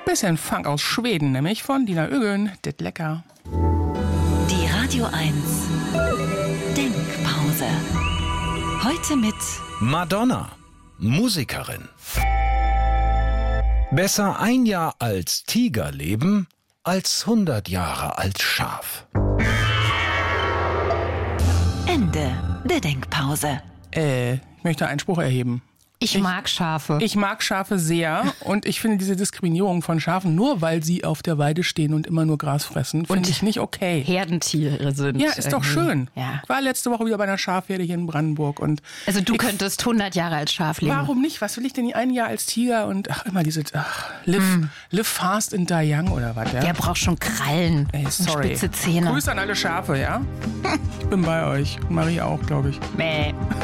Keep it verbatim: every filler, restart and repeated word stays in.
Bisschen Funk aus Schweden, nämlich von Dina Ögön, dit lecker. Die Radio eins Denkpause. Heute mit Madonna, Musikerin. Besser ein Jahr als Tiger leben, als hundert Jahre als Schaf. Ende der Denkpause. Äh, ich möchte Einspruch erheben. Ich, ich mag Schafe. Ich mag Schafe sehr und ich finde diese Diskriminierung von Schafen, nur weil sie auf der Weide stehen und immer nur Gras fressen, finde ich nicht okay. Herdentiere sind. Ja, ist doch schön. Ja. Ich war letzte Woche wieder bei einer Schafherde hier in Brandenburg. Und also du könntest hundert Jahre als Schaf leben. Warum nicht? Was will ich denn ein Jahr als Tiger und ach, immer diese, ach, live, mm. live fast and die young oder was? Ja? Der braucht schon Krallen Ey, sorry. und spitze Zähne. Grüße an alle Schafe, ja? Ich bin bei euch. Marie auch, glaube ich. Mäh.